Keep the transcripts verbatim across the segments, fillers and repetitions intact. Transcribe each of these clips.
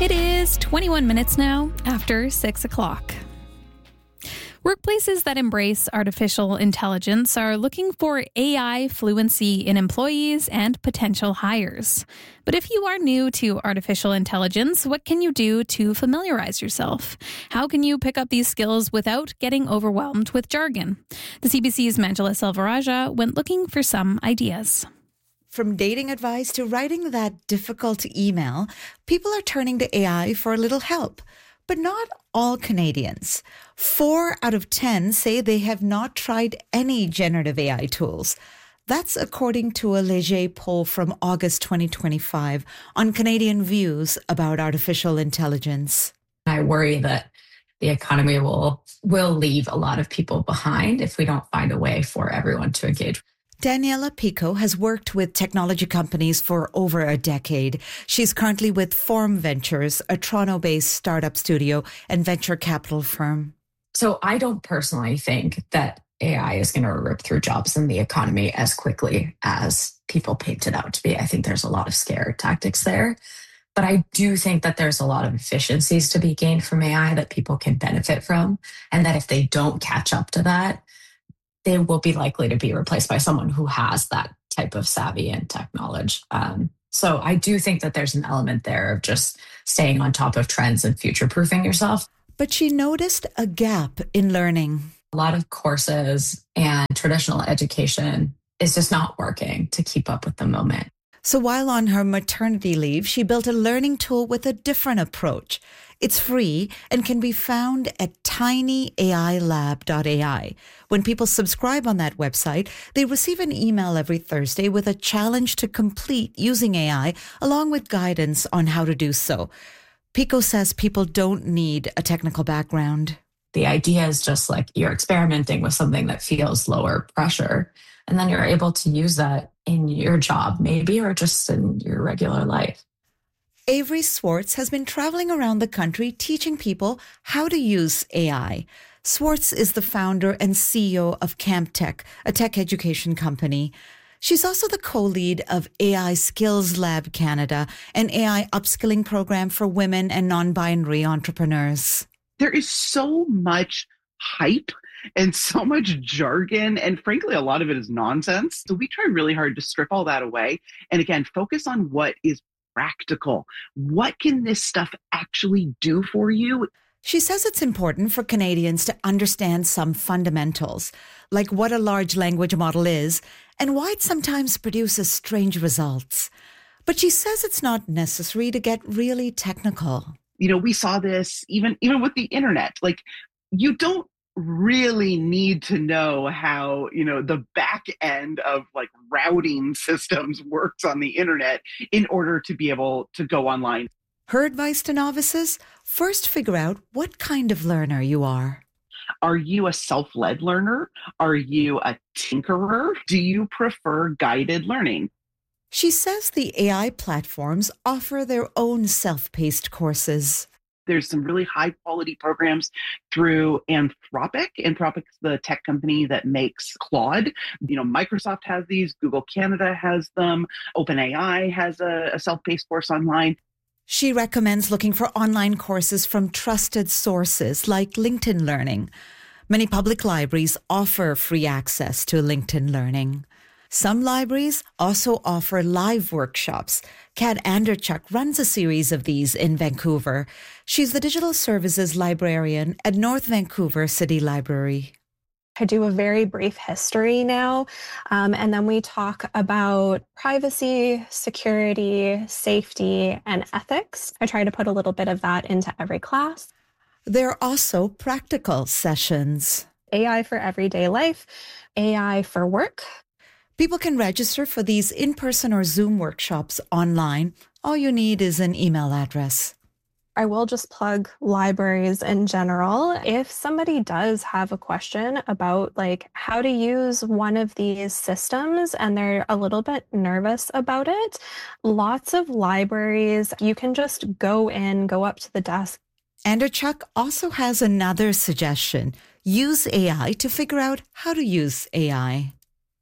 It is twenty-one minutes now after six o'clock. Workplaces that embrace artificial intelligence are looking for A I fluency in employees and potential hires. But if you are new to artificial intelligence, what can you do to familiarize yourself? How can you pick up these skills without getting overwhelmed with jargon? The C B C's Manjula Selvarajah went looking for some ideas. From dating advice to writing that difficult email, people are turning to A I for a little help. But not all Canadians. Four out of ten say they have not tried any generative A I tools. That's according to a Leger poll from August twenty twenty-five on Canadian views about artificial intelligence. I worry that the economy will will leave a lot of people behind if we don't find a way for everyone to engage. Daniela Pico has worked with technology companies for over a decade. She's currently with Form Ventures, a Toronto-based startup studio and venture capital firm. So I don't personally think that A I is going to rip through jobs in the economy as quickly as people paint it out to be. I think there's a lot of scare tactics there. But I do think that there's a lot of efficiencies to be gained from A I that people can benefit from. And that if they don't catch up to that, they will be likely to be replaced by someone who has that type of savvy and tech knowledge. Um, so I do think that there's an element there of just staying on top of trends and future-proofing yourself. But she noticed a gap in learning. A lot of courses and traditional education is just not working to keep up with the moment. So while on her maternity leave, she built a learning tool with a different approach. It's free and can be found at tiny A I lab dot A I. When people subscribe on that website, they receive an email every Thursday with a challenge to complete using A I, along with guidance on how to do so. Pico says people don't need a technical background. The idea is just like you're experimenting with something that feels lower pressure, and then you're able to use that in your job, maybe, or just in your regular life. Avery Swartz has been traveling around the country teaching people how to use A I. Swartz is the founder and C E O of CampTech, a tech education company. She's also the co-lead of A I Skills Lab Canada, an A I upskilling program for women and non-binary entrepreneurs. There is so much hype and so much jargon, and frankly, a lot of it is nonsense. So we try really hard to strip all that away and, again, focus on what is practical. What can this stuff actually do for you? She says it's important for Canadians to understand some fundamentals, like what a large language model is and why it sometimes produces strange results. But she says it's not necessary to get really technical. You know, we saw this even, even with the internet. Like, you don't really need to know how, you know, the back end of like routing systems works on the internet in order to be able to go online. Her advice to novices: first figure out what kind of learner you are. Are you a self-led learner? Are you a tinkerer? Do you prefer guided learning? She says the A I platforms offer their own self-paced courses. There's some really high quality programs through Anthropic. Anthropic's the tech company that makes Claude. You know, Microsoft has these, Google Canada has them, OpenAI has a, a self-paced course online. She recommends looking for online courses from trusted sources like LinkedIn Learning. Many public libraries offer free access to LinkedIn Learning. Some libraries also offer live workshops. Kat Anderchuk runs a series of these in Vancouver. She's the digital services librarian at North Vancouver City Library. I do a very brief history now, um, and then we talk about privacy, security, safety, and ethics. I try to put a little bit of that into every class. There are also practical sessions. A I for everyday life, A I for work. People can register for these in-person or Zoom workshops online. All you need is an email address. I will just plug libraries in general. If somebody does have a question about like how to use one of these systems and they're a little bit nervous about it, lots of libraries, you can just go in, go up to the desk. Anderchuk also has another suggestion. Use A I to figure out how to use A I.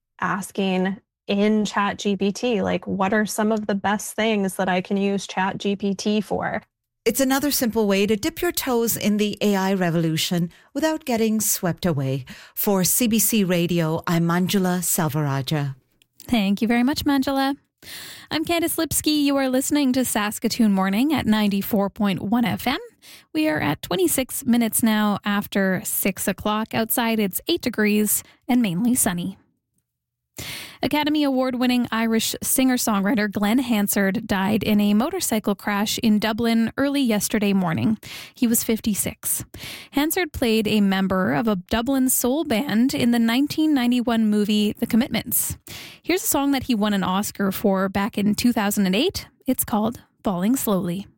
Asking in ChatGPT, like, what are some of the best things that I can use ChatGPT for? It's another simple way to dip your toes in the A I revolution without getting swept away. For C B C Radio, I'm Manjula Selvarajah. Thank you very much, Manjula. I'm Candice Lipsky. You are listening to Saskatoon Morning at ninety-four point one F M. We are at twenty-six minutes now after six o'clock. Outside, it's eight degrees and mainly sunny. Academy Award-winning Irish singer-songwriter Glenn Hansard died in a motorcycle crash in Dublin early yesterday morning. He was fifty-six. Hansard played a member of a Dublin soul band in the nineteen ninety-one movie The Commitments. Here's a song that he won an Oscar for back in two thousand eight. It's called Falling Slowly.